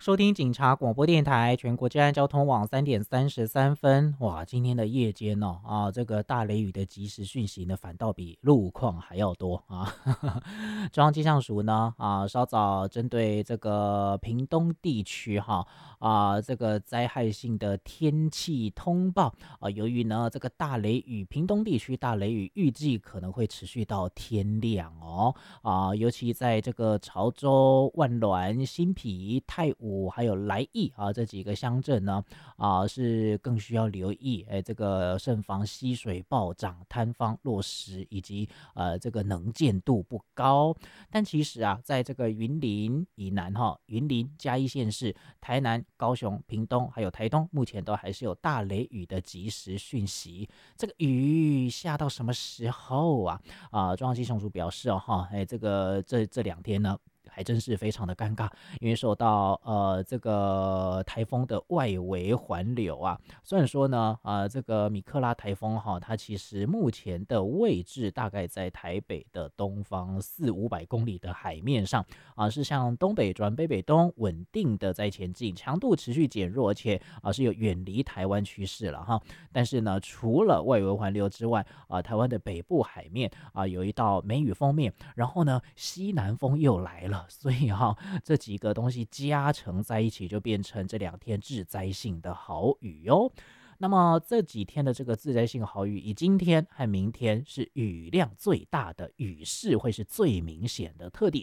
收听警察广播电台全国治安交通网3:33。哇，今天的夜间这个大雷雨的即时讯息呢，反倒比路况还要多啊。中央气象署呢稍早针对这个屏东地区这个灾害性的天气通报由于呢这个大雷雨，屏东地区大雷雨预计可能会持续到天亮尤其在这个潮州、万峦、新皮、太武还有来义这几个乡镇呢是更需要留意这个慎防溪水暴涨、坍方落石以及这个能见度不高。但其实在这个云林以南云林、嘉义县市、台南、高雄、屏东还有台东，目前都还是有大雷雨的即时讯息。这个雨下到什么时候中央气象署表示这个这2天呢，还真是非常的尴尬，因为受到这个台风的外围环流虽然说呢这个米克拉台风它其实目前的位置大概在台北的东方400-500公里的海面上是向东北转北北东稳定的在前进，强度持续减弱，而且是有远离台湾趋势了但是呢，除了外围环流之外台湾的北部海面有一道梅雨锋面，然后呢西南风又来了，所以这几个东西加成在一起，就变成这2天致灾性的豪雨那么这几天的这个致灾性豪雨，以今天和明天是雨量最大的，雨势会是最明显的，特